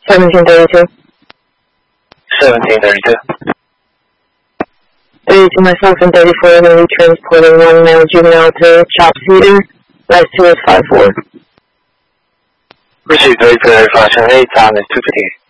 1732. 1732. 32 myself and 34 will be transporting one male juvenile to Chop Cedar. Last two is 5-4. Received 34, 578, time is 2:58.